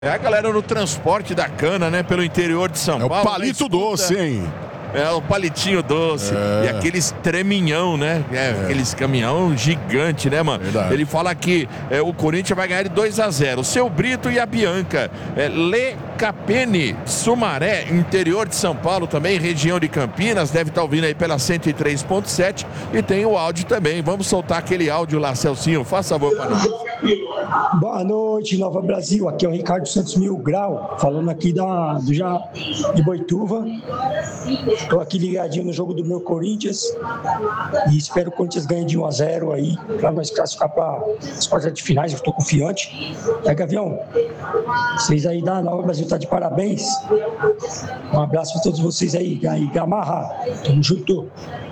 É a galera no transporte da cana, né? Pelo interior de São Paulo. É o palito doce, hein? É, o palitinho doce. E aqueles treminhão, né? Aqueles caminhão gigante, né, mano? Verdade. Ele fala que o Corinthians vai ganhar de 2-0. O Seu Brito e a Bianca. Lê Capene, Sumaré, interior de São Paulo também, região de Campinas. Deve estar ouvindo aí pela 103.7. E tem o áudio também. Vamos soltar aquele áudio lá, Celcinho. Faça favor para nós. Boa noite, Nova Brasil. Aqui é o Ricardo Santos Mil Grau, falando aqui de Boituva. Estou aqui ligadinho no jogo do meu Corinthians e espero que o Corinthians ganhe de 1-0 aí, para nós classificar para as quartas de finais. Eu estou confiante. Gavião, vocês aí da Nova Brasil tá de parabéns. Um abraço para todos vocês aí, Gamarra. Tamo junto.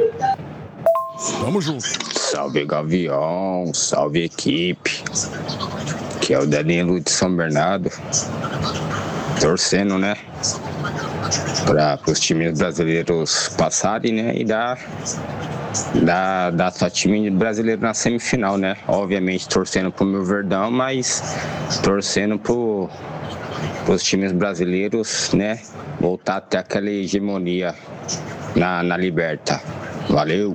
Tamo junto. Salve, Gavião. Salve, equipe. Que é o Danilo de São Bernardo. Torcendo, né? Para os times brasileiros passarem, né? E dar só time brasileiro na semifinal, né? Obviamente torcendo pro meu Verdão, mas torcendo pros times brasileiros, né? Voltar até aquela hegemonia na Liberta. Valeu!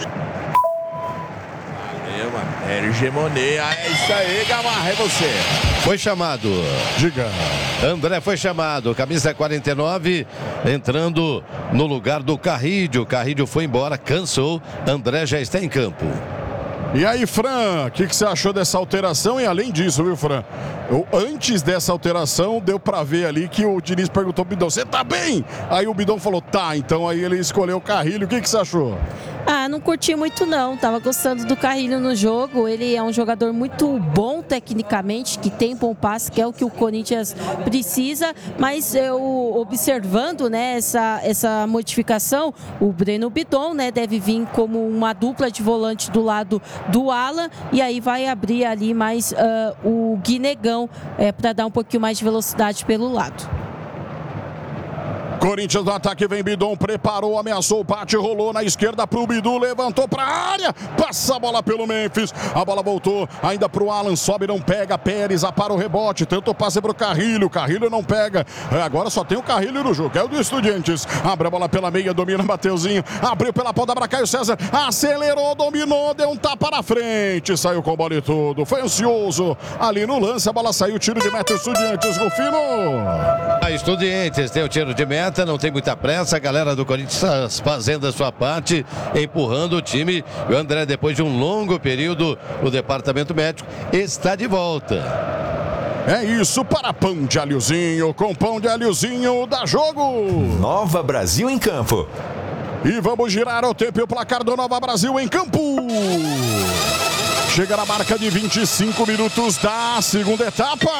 Hegemonia, é isso aí, Gamarra, é você. Foi chamado. Diga. André foi chamado, camisa 49, entrando no lugar do Carrilho. Carrilho foi embora, cansou. André já está em campo. E aí, Fran, o que você achou dessa alteração? E além disso, viu, Fran? Antes dessa alteração, deu pra ver ali que o Diniz perguntou pro Bidão, você tá bem? Aí o Bidão falou, tá. Então aí ele escolheu o Carrilho. O que você achou? Não curti muito não, tava gostando do Carrilho no jogo. Ele é um jogador muito bom tecnicamente, que tem bom passe, que é o que o Corinthians precisa, mas eu observando, né, essa modificação, o Breno Bidon, né, deve vir como uma dupla de volante do lado do Alan, e aí vai abrir ali mais o Guinegão para dar um pouquinho mais de velocidade pelo lado. Corinthians no ataque, vem Bidon, preparou, ameaçou, bate, rolou na esquerda pro Bidu, levantou pra área, passa a bola pelo Memphis, a bola voltou ainda pro Alan, sobe, não pega, Pérez apara o rebote, tenta o passe pro Carrilho, Carrilho não pega, agora só tem o Carrilho no jogo, é o do Estudiantes, abre a bola pela meia, domina Mateuzinho, abriu pela ponta pra Caio César, acelerou, dominou, deu um tapa na frente, saiu com a bola e tudo, foi ansioso, ali no lance, a bola saiu, tiro de meta, Estudiantes, Rufino. A Estudiantes tem o tiro de meta, não tem muita pressa, a galera do Corinthians fazendo a sua parte, empurrando o time. E o André, depois de um longo período, o departamento médico está de volta. É isso, para Pão de Alhozinho, com Pão de Alhozinho dá jogo. Nova Brasil em campo. E vamos girar o tempo e o placar do Nova Brasil em campo. Chega na marca de 25 minutos da segunda etapa.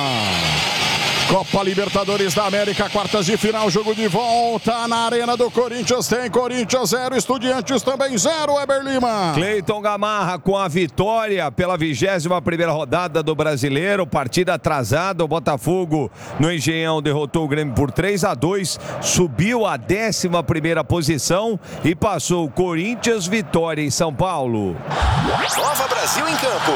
Copa Libertadores da América, quartas de final, jogo de volta na Arena do Corinthians. Tem Corinthians 0, Estudiantes também 0, Weber Lima. Cleiton Gamarra com a vitória pela 21ª rodada do Brasileiro, partida atrasada, o Botafogo no Engenhão derrotou o Grêmio por 3-2, subiu à 11ª posição e passou o Corinthians, vitória em São Paulo. Nova Brasil em campo.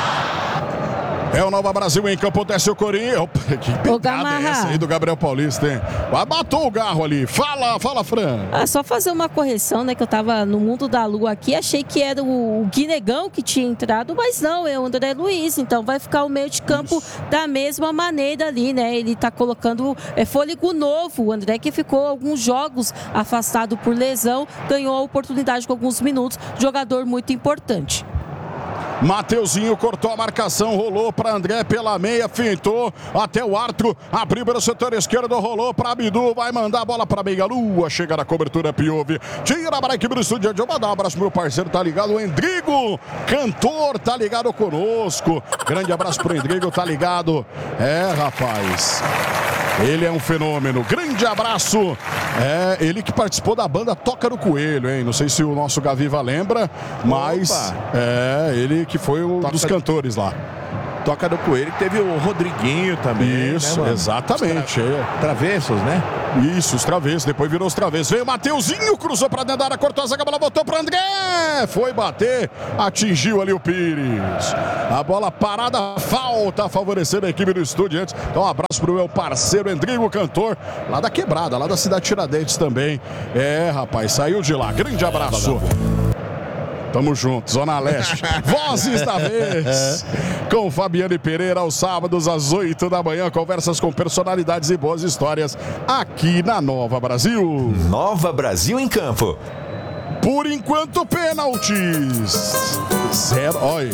É o Nova Brasil em campo, desce o Corinthians. Opa, que pegada é essa aí do Gabriel Paulista, hein? Matou o Garro ali. Fala, Fran. Só fazer uma correção, né? Que eu tava no mundo da lua aqui, achei que era o Guinegão que tinha entrado, mas não, é o André Luiz. Então vai ficar o meio de campo da mesma maneira ali, né? Ele tá colocando fôlego novo. O André, que ficou alguns jogos afastado por lesão, ganhou a oportunidade com alguns minutos. Jogador muito importante. Mateuzinho cortou a marcação, rolou para André pela meia, fintou até o Arthur, abriu pelo setor esquerdo, rolou para Bidu, vai mandar a bola para meia lua, chega na cobertura Piove, tira para a equipe do Estudiantes. Eu vou dar um abraço pro meu parceiro, tá ligado? O Endrigo, cantor, tá ligado conosco. Grande abraço pro Endrigo, tá ligado? Rapaz, ele é um fenômeno. Grande abraço. Ele que participou da banda Toca no Coelho, hein? Não sei se o nosso Gaviva lembra, mas ele que foi um dos cantores lá. toca do Coelho, que teve o Rodriguinho também. Isso, né, exatamente. Travessos, né? Isso, os travessos, depois virou os travessos. Veio o Mateuzinho, cruzou pra dentro da área, cortou a zaga, a bola voltou pra André. Foi bater, atingiu ali o Pires. A bola parada, falta, favorecendo a equipe do Estudiantes. Então um abraço pro meu parceiro Endrigo Cantor, lá da Quebrada, lá da cidade de Tiradentes também. Rapaz, saiu de lá. Grande abraço. Tamo junto, Zona Leste. Vozes da vez. Com Fabiane Pereira, aos sábados, às 8 da manhã. Conversas com personalidades e boas histórias aqui na Nova Brasil. Nova Brasil em Campo. Por enquanto, pênaltis. 0. Olha.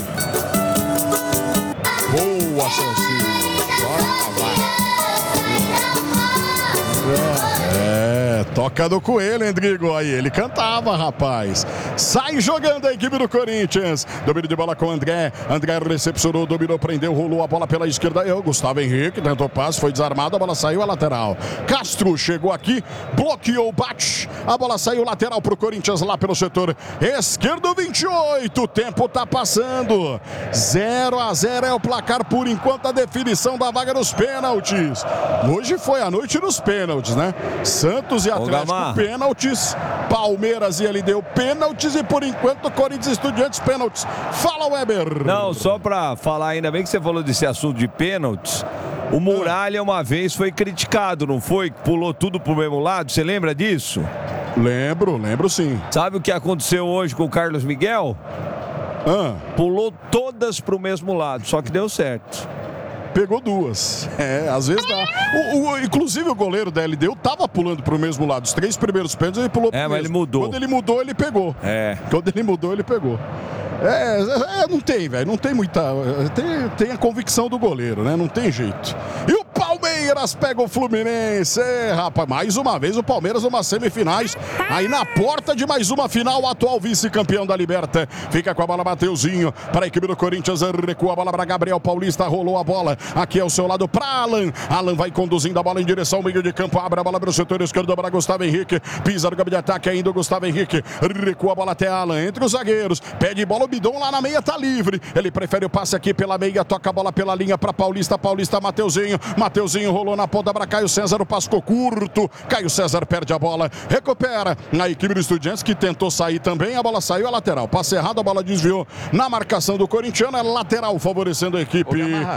Boa, Celcinho. Toca do Coelho, Endrigo. Aí ele cantava, rapaz. Sai jogando a equipe do Corinthians. Domínio de bola com o André. André recepcionou, dominou, prendeu, rolou a bola pela esquerda. Gustavo Henrique tentou passe, foi desarmado, a bola saiu a lateral. Castro chegou aqui, bloqueou o bate. A bola saiu lateral pro Corinthians lá pelo setor esquerdo, 28. O tempo tá passando. 0-0 é o placar por enquanto, a definição da vaga nos pênaltis. Hoje foi a noite dos pênaltis, né? Santos e Atlético, pênaltis. Palmeiras e LDU, pênaltis. E por enquanto, Corinthians e Estudiantes, pênaltis. Fala, Weber. Não, só pra falar, ainda bem que você falou desse assunto de pênaltis. O Muralha uma vez foi criticado, não foi? Pulou tudo pro mesmo lado, você lembra disso? Lembro sim. Sabe o que aconteceu hoje com o Carlos Miguel? Pulou todas pro mesmo lado, só que deu certo. Pegou duas. Às vezes dá. Inclusive o goleiro da LDU tava pulando pro mesmo lado. Os 3 primeiros pênaltis ele pulou pro mesmo. Mas ele mudou. Quando ele mudou, ele pegou. Quando ele mudou, ele pegou. Não tem, velho. Não tem muita. Tem a convicção do goleiro, né? Não tem jeito. E o Palmeiras pega o Fluminense. Rapaz, mais uma vez o Palmeiras numa semifinais. Aí na porta de mais uma final, o atual vice-campeão da Liberta. Fica com a bola Mateuzinho para a equipe do Corinthians. Recua a bola para Gabriel Paulista. Rolou a bola aqui ao seu lado para Alan. Alan vai conduzindo a bola em direção ao meio de campo. Abre a bola para o setor esquerdo para Gustavo Henrique. Pisa no campo de ataque ainda o Gustavo Henrique. Recua a bola até Alan. Entre os zagueiros. Pede bola. O Bidon lá na meia tá livre. Ele prefere o passe aqui pela meia. Toca a bola pela linha para Paulista. Paulista, Mateuzinho. Mateuzinho rolou na ponta para Caio César. O passe ficou curto. Caio César perde a bola. Recupera a equipe do Estudiantes, que tentou sair também. A bola saiu a lateral. Passe errado, a bola desviou na marcação do corintiano. É lateral, favorecendo a equipe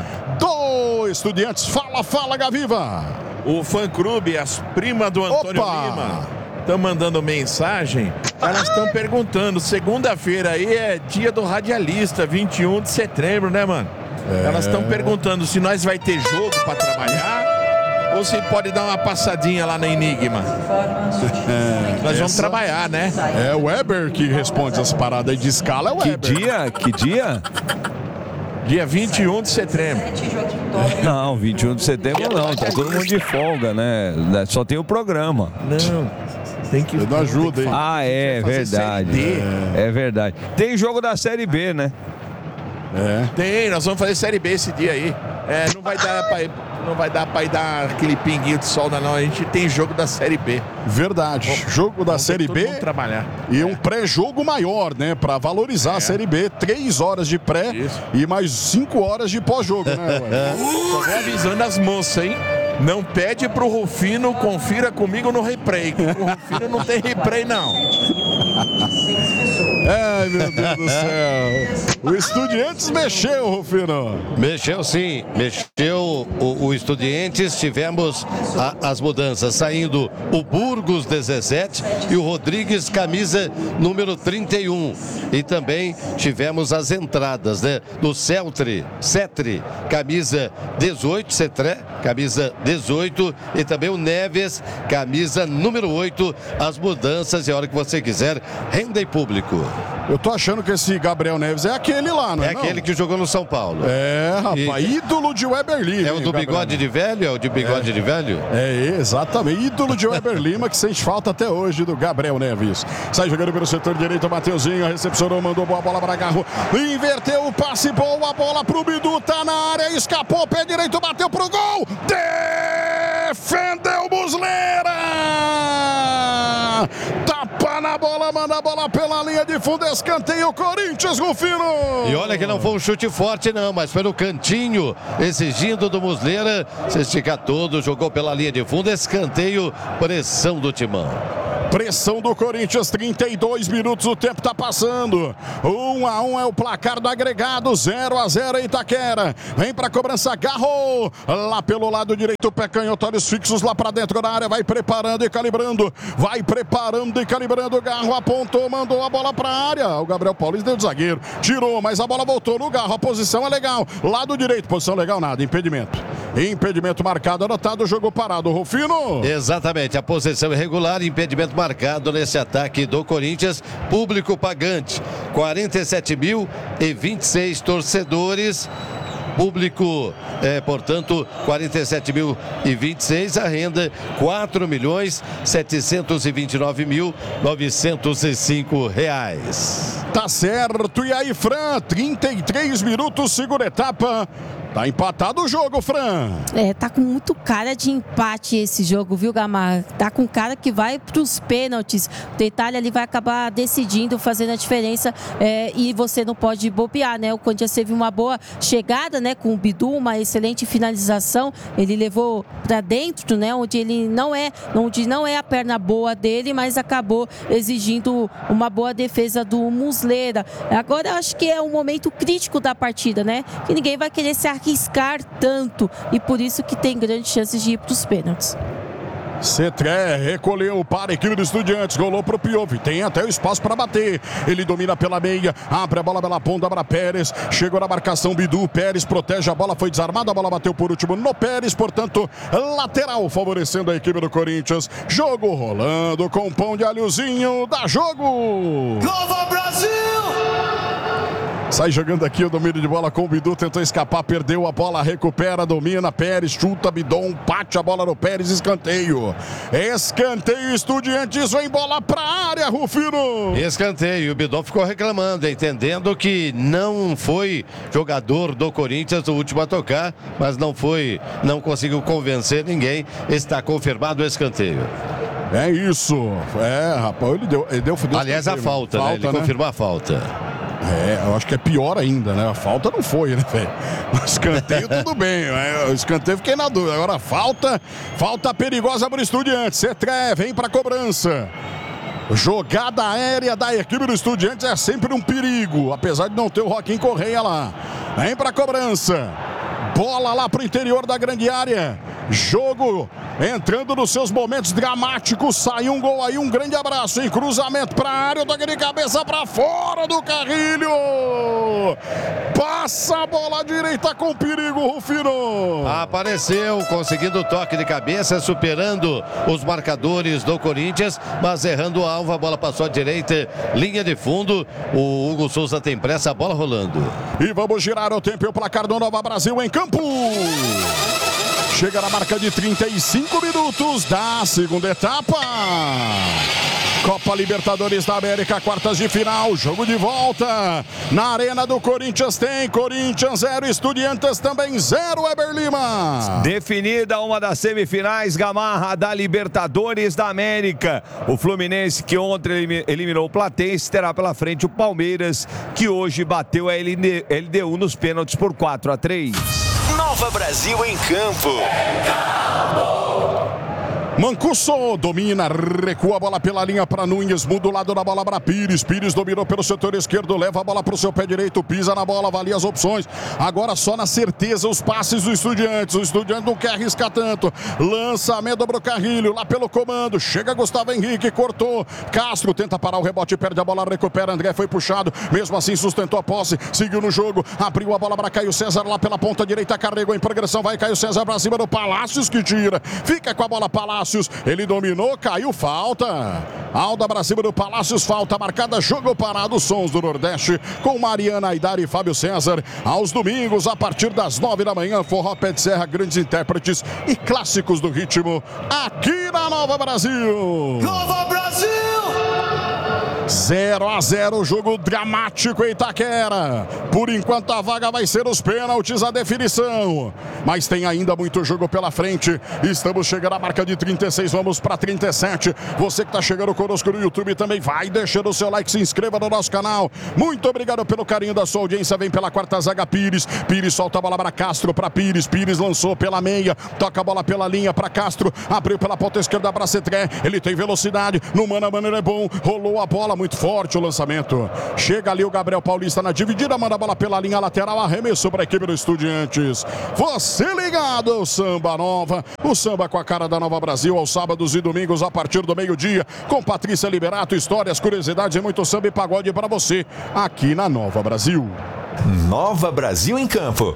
do Estudiantes. Fala, Gaviva. O fã-clube, as primas do Antônio Lima, estão mandando mensagem. Elas estão perguntando. Segunda-feira aí é dia do radialista, 21 de setembro, né, mano? Elas estão perguntando se nós vai ter jogo para trabalhar ou se pode dar uma passadinha lá na Enigma. Nós vamos trabalhar, né? É o Weber que responde as paradas aí de escala. É o Weber. Que dia? Dia 21 de setembro. Não, 21 de setembro não. Tá todo mundo de folga, né? Só tem o programa. Não. Tem que dar ajuda aí. É verdade. É verdade. Tem jogo da Série B, né? Tem, nós vamos fazer Série B esse dia aí. Não vai dar pra ir dar aquele pinguinho de sol, não. A gente tem jogo da Série B. Verdade. Jogo da Série B. Trabalhar. E um pré-jogo maior, né? Pra valorizar a Série B. 3 horas de pré e mais 5 horas de pós-jogo, né? Só vou avisando as moças, hein? Não pede pro Rufino, confira comigo no replay. O Rufino não tem replay, não. Ai, meu Deus do céu. O Estudiantes mexeu, Rufino. Mexeu sim, mexeu o Estudiantes. Tivemos as mudanças, saindo o Burgos 17 e o Rodrigues, camisa número 31. E também tivemos as entradas, né? Do Cetri, camisa 18, Cetré, camisa 18, e também o Neves, camisa número 8. As mudanças, e a hora que você quiser, renda em público. Eu tô achando que esse Gabriel Neves é aquele lá, não é? É aquele que jogou no São Paulo. Rapaz, ídolo de Weber Lima. É o do bigode de velho? É o de bigode de velho? Exatamente. Ídolo de Weber Lima, que sente falta até hoje do Gabriel Neves. Sai jogando pelo setor direito, Mateuzinho, recepcionou, mandou boa bola para Garro. Inverteu o passe, boa bola pro Bidu, tá na área, escapou, pé direito, bateu pro gol. Defendeu Muslera. Tapa na bola, manda a bola pela linha de fundo, escanteio Corinthians, Rufino. E olha que não foi um chute forte não, mas foi no cantinho, exigindo do Muslera se esticar todo, jogou pela linha de fundo, escanteio, pressão do Timão. Pressão do Corinthians, 32 minutos, o tempo tá passando. 1-1 é o placar do agregado, 0-0 em Itaquera. Vem pra cobrança, Garro. Lá pelo lado direito, pé canhoto, olhos fixos lá pra dentro da área. Vai preparando e calibrando. Garro apontou, mandou a bola pra área. O Gabriel Paulista deu de zagueiro. Tirou, mas a bola voltou no Garro. A posição é legal. Lado direito, posição legal, nada. Impedimento. Impedimento marcado, anotado, jogo parado. Rufino. Exatamente, a posição irregular, impedimento marcado nesse ataque do Corinthians, público pagante, 47.026 torcedores, público, portanto, 47.026, a renda 4.729.905 reais. Tá certo, e aí, Fran, 33 minutos, segunda etapa. Tá empatado o jogo, Fran. Tá com muito cara de empate esse jogo, viu, Gamar? Tá com cara que vai pros pênaltis. O detalhe ali vai acabar decidindo, fazendo a diferença, e você não pode bobear, né? O Corinthians teve uma boa chegada, né, com o Bidu, uma excelente finalização. Ele levou para dentro, né, onde não é a perna boa dele, mas acabou exigindo uma boa defesa do Muslera. Agora acho que é um momento crítico da partida, né? Que ninguém vai querer se arriscar tanto, e por isso que tem grandes chances de ir para os pênaltis. Cetré recolheu para a equipe do Estudiantes, rolou para o Piove, tem até o espaço para bater, ele domina pela meia, abre a bola pela ponta para Pérez, chegou na marcação Bidu, Pérez protege a bola, foi desarmada, a bola bateu por último no Pérez, portanto lateral favorecendo a equipe do Corinthians. Jogo rolando com pão de alhozinho, dá jogo! Nova Brasil! Sai jogando aqui o domínio de bola com o Bidu, tentou escapar, perdeu a bola, recupera, domina, Pérez, chuta, Bidon, bate a bola no Pérez, escanteio. Escanteio, Estudiantes, vem bola pra área, Rufino. Escanteio, o Bidon ficou reclamando, entendendo que não foi jogador do Corinthians o último a tocar, mas não conseguiu convencer ninguém, está confirmado o escanteio. É isso, rapaz, ele deu aliás, a falta, né? Ele confirmou a falta. Eu acho que é pior ainda, né? A falta não foi, né, velho? O escanteio tudo bem, o escanteio fiquei na dúvida. Agora falta perigosa para o Estudiantes. Cetré vem para cobrança. Jogada aérea da equipe do Estudiantes é sempre um perigo, apesar de não ter o Joaquim Correia lá. Vem para cobrança. Bola lá para o interior da grande área. Jogo entrando nos seus momentos dramáticos. Sai um gol aí, um grande abraço, hein? Cruzamento para a área, toque de cabeça para fora do Carrilho. Passa a bola direita com perigo, Rufino. Apareceu, conseguindo o toque de cabeça, superando os marcadores do Corinthians, mas errando o alvo, a bola passou à direita, linha de fundo. O Hugo Souza tem pressa, a bola rolando. E vamos girar o tempo e o placar do Nova Brasil em campo. Chega na marca de 35 minutos da segunda etapa. Copa Libertadores da América, quartas de final, jogo de volta. Na arena do Corinthians tem Corinthians 0, Estudiantes também 0, Weber Lima. Definida uma das semifinais, Gamarra, da Libertadores da América. O Fluminense, que ontem eliminou o Platense, terá pela frente o Palmeiras, que hoje bateu a LDU nos pênaltis por 4-3. Nova Brasil em campo. Mancuso domina, recua a bola pela linha para Nunes, muda o lado da bola para Pires. Pires dominou pelo setor esquerdo, leva a bola para o seu pé direito, pisa na bola, avalia as opções. Agora só na certeza os passes do Estudiantes. O Estudiantes não quer arriscar tanto. Lançamento para o Carrilho, lá pelo comando. Chega Gustavo Henrique, cortou. Castro tenta parar o rebote, perde a bola, recupera. André foi puxado, mesmo assim sustentou a posse, seguiu no jogo, abriu a bola para Caio César lá pela ponta direita, carregou em progressão, vai Caio César para cima do Palácios que tira. Fica com a bola Palácios. Ele dominou, caiu, falta. Alda pra cima do Palácios, falta marcada, jogo parado. Sons do Nordeste com Mariana Aidar e Fábio César. Aos domingos, a partir das 9 da manhã, Forró Pé de Serra, grandes intérpretes e clássicos do ritmo aqui na Nova Brasil. Nova Brasil! 0-0, jogo dramático em Itaquera. Por enquanto a vaga vai ser os pênaltis, a definição. Mas tem ainda muito jogo pela frente. Estamos chegando à marca de 36, vamos para 37. Você que está chegando conosco no YouTube também vai deixando o seu like, se inscreva no nosso canal. Muito obrigado pelo carinho da sua audiência. Vem pela quarta zaga Pires. Pires solta a bola para Castro, para Pires. Pires lançou pela meia, toca a bola pela linha para Castro. Abriu pela ponta esquerda para Cetré. Ele tem velocidade, no mano a mano ele é bom. Rolou a bola, muito forte o lançamento. Chega ali o Gabriel Paulista na dividida, manda a bola pela linha lateral, arremesso para a equipe do Estudiantes. Você ligado ao Samba Nova, o samba com a cara da Nova Brasil, aos sábados e domingos a partir do meio-dia, com Patrícia Liberato, histórias, curiosidades e muito samba e pagode para você, aqui na Nova Brasil. Nova Brasil em campo.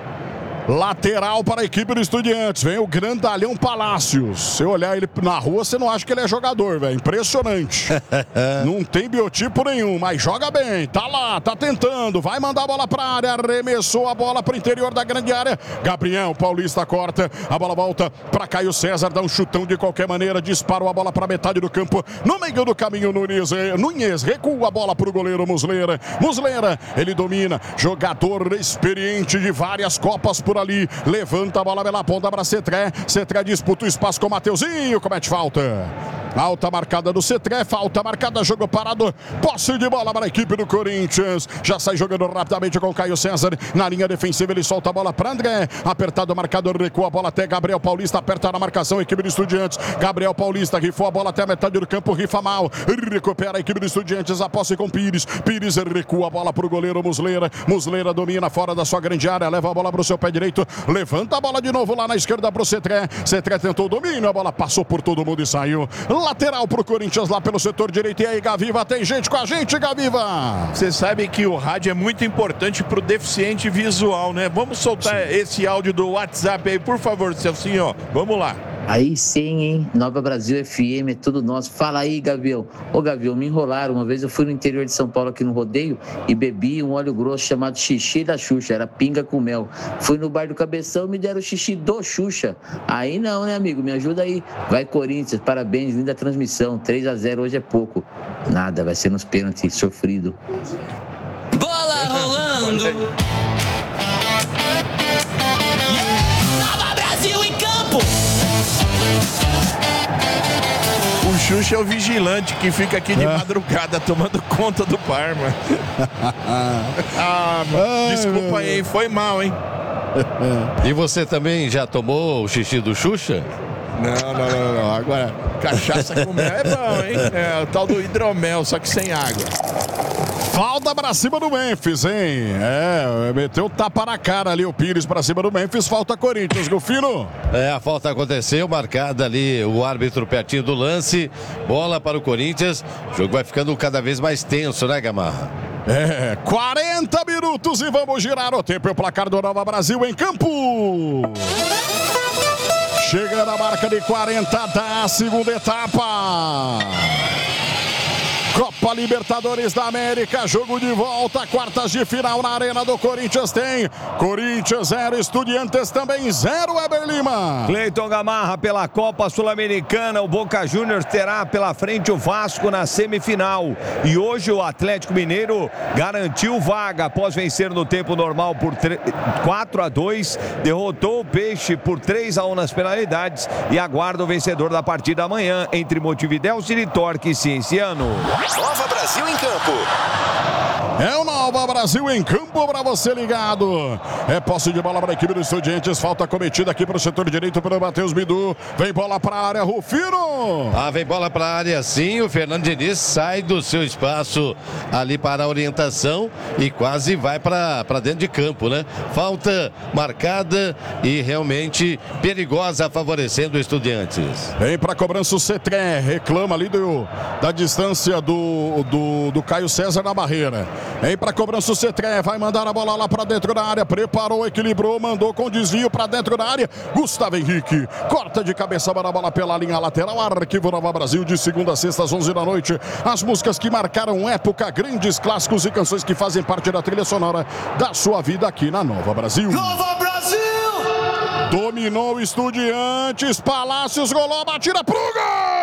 Lateral para a equipe do Estudiantes. Vem o grandalhão Palácios. Se olhar ele na rua, você não acha que ele é jogador, velho. Impressionante. Não tem biotipo nenhum, mas joga bem. Tá lá, tá tentando. Vai mandar a bola para a área. Arremessou a bola para o interior da grande área. Gabriel Paulista corta. A bola volta para Caio César. Dá um chutão de qualquer maneira. Disparou a bola para metade do campo. No meio do caminho, Nunes recua a bola para o goleiro Muslera. Muslera, ele domina. Jogador experiente de várias Copas por ali, levanta a bola pela ponta para Cetré. Cetré disputa o espaço com o Mateuzinho, comete falta. Alta marcada do Cetré, falta marcada, jogo parado, posse de bola para a equipe do Corinthians. Já sai jogando rapidamente com o Caio César. Na linha defensiva ele solta a bola para André. Apertado o marcador, recua a bola até Gabriel Paulista, aperta na marcação a equipe do Estudiantes. Gabriel Paulista rifou a bola até a metade do campo, rifa mal. Recupera a equipe do Estudiantes, a posse com Pires. Pires recua a bola para o goleiro Muslera. Muslera domina fora da sua grande área, leva a bola para o seu pé direito. Levanta a bola de novo lá na esquerda para o Cetré. Cetré tentou o domínio, a bola passou por todo mundo e saiu. Lateral para o Corinthians lá pelo setor direito. E aí, Gaviva, tem gente com a gente, Gaviva. Você sabe que o rádio é muito importante para o deficiente visual, né? Vamos soltar esse áudio do WhatsApp aí, por favor, Celcinho. Vamos lá. Aí sim, hein? Nova Brasil FM, é tudo nosso. Fala aí, Gavião. Ô, Gavião, me enrolaram. Uma vez eu fui no interior de São Paulo, aqui no rodeio, e bebi um óleo grosso chamado xixi da Xuxa. Era pinga com mel. Fui no bar do Cabeção e me deram o xixi do Xuxa. Aí não, né, amigo? Me ajuda aí. Vai, Corinthians. Parabéns, linda transmissão. 3-0 hoje é pouco. Nada, vai ser nos pênaltis. Sofrido. Bola rolando. Nova Brasil em campo. O Xuxa é o vigilante que fica aqui de madrugada tomando conta do Parma. Desculpa aí, foi mal, hein? E você também já tomou o xixi do Xuxa? Não. Agora, cachaça com mel é bom, hein? É o tal do hidromel, só que sem água. Falta pra cima do Memphis, hein? Meteu tapa na cara ali o Pires pra cima do Memphis. Falta Corinthians, Rufino. A falta aconteceu, marcada ali o árbitro pertinho do lance. Bola para o Corinthians. O jogo vai ficando cada vez mais tenso, né, Gamarra? 40 minutos e vamos girar o tempo. E o placar do Nova Brasil em campo. Chega na marca de 40 da segunda etapa. Copa Libertadores da América, jogo de volta, quartas de final na Arena do Corinthians tem. Corinthians 0, Estudiantes também 0, Weber Lima. Cleiton Gamarra pela Copa Sul-Americana, o Boca Juniors terá pela frente o Vasco na semifinal. E hoje o Atlético Mineiro garantiu vaga após vencer no tempo normal por 4-2, derrotou o Peixe por 3-1 nas penalidades e aguarda o vencedor da partida amanhã entre Montevidéu, Torque e Cienciano. Nova Brasil em campo. É o Nova Brasil em campo para você ligado. É posse de bola para a equipe dos Estudiantes. Falta cometida aqui para o setor direito pelo Matheus Bidu. Vem bola para a área, Rufino. Vem bola para a área sim. O Fernando Diniz sai do seu espaço ali para a orientação e quase vai para dentro de campo, né? Falta marcada e realmente perigosa, favorecendo o Estudiantes. Vem para a cobrança o Cetré. Reclama ali da distância do Caio César na barreira. Vem para a cobrança o Cetré, vai mandar a bola lá para dentro da área, preparou, equilibrou, mandou com desvio para dentro da área. Gustavo Henrique, corta de cabeça para a bola pela linha lateral. Arquivo Nova Brasil de segunda a sexta às 11 da noite. As músicas que marcaram época, grandes clássicos e canções que fazem parte da trilha sonora da sua vida aqui na Nova Brasil. Nova Brasil! Dominou o Estudiantes, Palácios rolou a batida pro gol!